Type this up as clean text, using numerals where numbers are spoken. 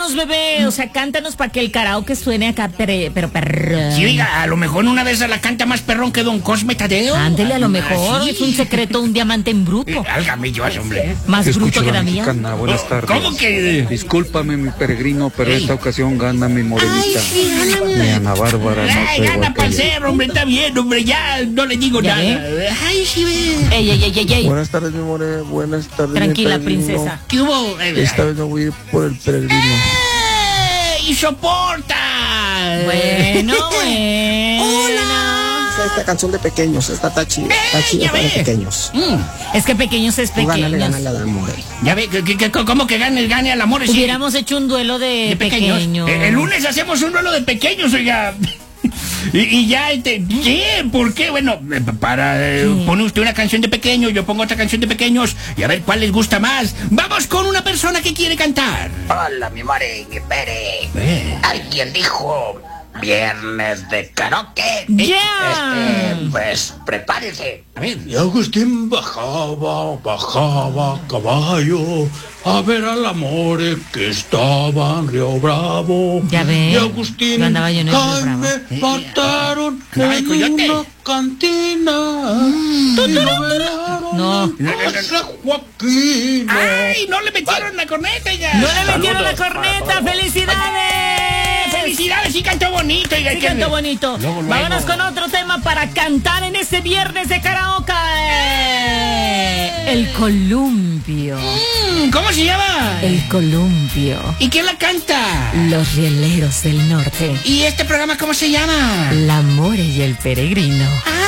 cántanos, bebé. O sea, cántanos para que el karaoke suene acá, pero perrón. Sí, oiga, a lo mejor una de esas la canta más perrón que Don Cosme Tadeo. Ándele, a lo mejor es un secreto, un diamante en bruto. Álgame yo, hombre. Más bruto que la mía. Buenas tardes. ¿Cómo que? Discúlpame, mi peregrino, pero esta ocasión gana mi morenita. Mi Ana Bárbara. Ay, gana para ser, hombre, está bien, hombre, ya no le digo nada. Ay, sí, ve. Ey. Buenas tardes, mi more. Buenas tardes. Tranquila, princesa. ¿Qué hubo? Esta vez no voy a ir por el peregrino. ¡Y soporta! Bueno. Esta canción de pequeños, está chida para pequeños. Es que pequeños es pequeños. Gánale al amor. Ya ve, ¿cómo que gane al amor? Hubiéramos hecho un duelo de pequeños. El lunes hacemos un duelo de pequeños, oiga. Y ya, ¿qué? ¿Por qué? Bueno, pone usted una canción de pequeños, yo pongo otra canción de pequeños, y a ver cuál les gusta más. Vamos con una persona que quiere cantar. Hola, mi merengue, pere. Alguien dijo viernes de karaoke. Pues prepárese. A ver. Y Agustín bajaba a caballo a ver al amore que estaba en Río Bravo. Ya ve, y Agustín yo andaba yo en el Río Jaime mataron en coyote. una cantina. Y lo velaron No. en Casa Joaquín. ¡Ay! ¡No le metieron la corneta, oiga! ¡No le metieron la corneta! ¡Felicidades! ¡Felicidades! Sí cantó bonito, oiga. Sí cantó bonito. Luego. Vámonos con otro tema para cantar en este viernes de karaoke. El columpio. ¿Cómo se llama? El columpio. ¿Y quién la canta? Los rieleros del norte. ¿Y este programa cómo se llama? La More y el peregrino.